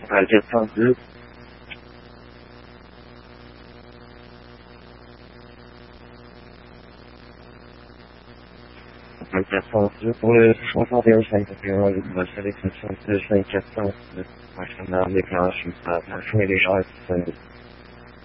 402. 402 pour le changement des 5 avec la sélection de 5 400 de machin d'éclairage, et les gens